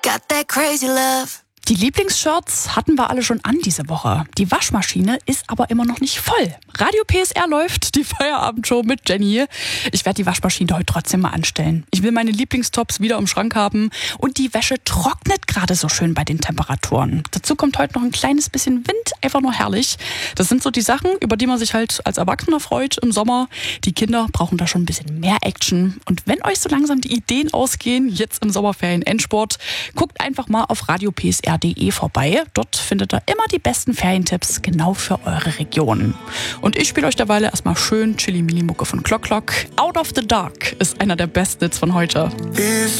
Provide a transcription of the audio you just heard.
Got that crazy love. Die Lieblingsshirts hatten wir alle schon an diese Woche. Die Waschmaschine ist aber immer noch nicht voll. Radio PSR läuft, die Feierabendshow mit Jenny. Ich werde die Waschmaschine heute trotzdem mal anstellen. Ich will meine Lieblingstops wieder im Schrank haben und die Wäsche trocknet gerade so schön bei den Temperaturen. Dazu kommt heute noch ein kleines bisschen Wind, einfach nur herrlich. Das sind so die Sachen, über die man sich halt als Erwachsener freut im Sommer. Die Kinder brauchen da schon ein bisschen mehr Action. Und wenn euch so langsam die Ideen ausgehen, jetzt im Sommerferien Endsport, guckt einfach mal auf radiopsr.de vorbei. Dort findet ihr immer die besten Ferientipps genau für eure Region. Und ich spiele euch derweil erstmal schön Chili-Mili-Mucke von Clock Clock. Out of the Dark ist einer der besten Hits von heute.